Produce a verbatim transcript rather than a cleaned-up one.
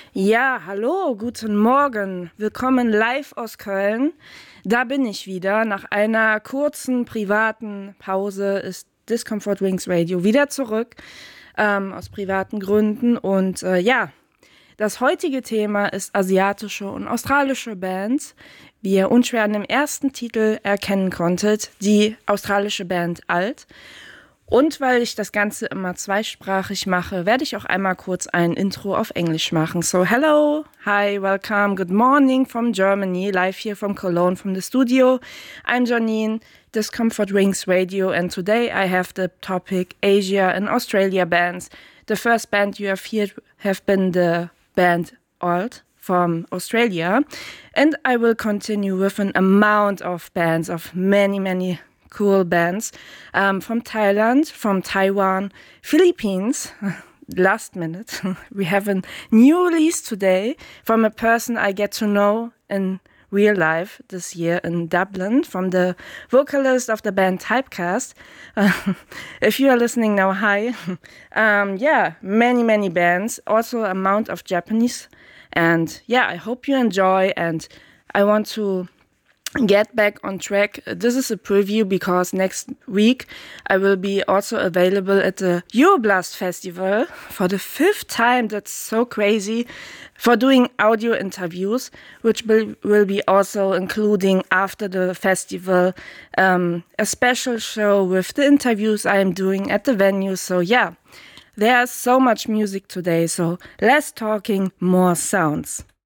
Ja, hallo, guten Morgen. Willkommen live aus Köln. Da bin ich wieder. Nach einer kurzen privaten Pause ist Discomfort Wings Radio wieder zurück, ähm, aus privaten Gründen. Und äh, ja, das heutige Thema ist asiatische und australische Bands. Wie ihr unschwer an dem ersten Titel erkennen konntet, die australische Band Alt. Und weil ich das Ganze immer zweisprachig mache, werde ich auch einmal kurz ein Intro auf Englisch machen. So, hello, hi, welcome, good morning from Germany, live here from Cologne from the studio. I'm Janine, Discomfort Wings Radio, and today I have the topic Asia and Australia bands. The first band you have here have been the band Alt from Australia, and I will continue with an amount of bands, of many, many cool bands um, from Thailand, from Taiwan, Philippines. Last minute, we have a new release today from a person I get to know in real life this year in Dublin, from the vocalist of the band Typecast. Uh, if you are listening now, hi. Um, yeah, many, many bands, also amount of Japanese. And yeah, I hope you enjoy, and I want to get back on track. This is a preview because next week I will be also available at the Euroblast Festival for the fifth time. That's so crazy, for doing audio interviews, which will, will be also including after the festival um, a special show with the interviews I am doing at the venue. So yeah, there's so much music today, so less talking, more sounds.